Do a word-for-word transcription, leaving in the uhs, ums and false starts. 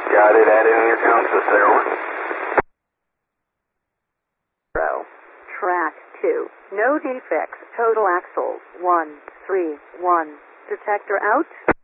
Got it, adding new census zero. Zero. Track two. No defects. Total axles. One, three, one. Detector out.